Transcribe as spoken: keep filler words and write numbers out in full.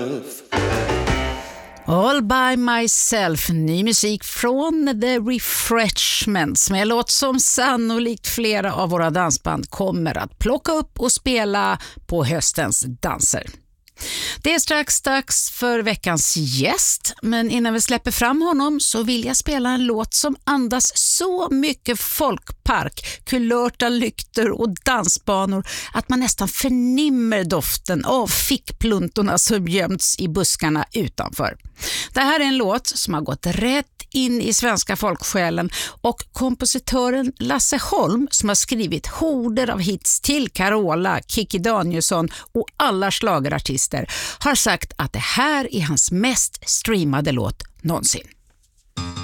All by myself, ny musik från The Refreshments med en låt som sannolikt flera av våra dansband kommer att plocka upp och spela på höstens danser. Det är strax dags för veckans gäst, men innan vi släpper fram honom så vill jag spela en låt som andas så mycket folkpark, kulörta lyktor och dansbanor att man nästan förnimmer doften av fickpluntorna som gömts i buskarna utanför. Det här är en låt som har gått rätt in i svenska folksjälen och kompositören Lasse Holm, som har skrivit horder av hits till Carola, Kikki Danielsson och alla schlagerartister, har sagt att det här är hans mest streamade låt någonsin.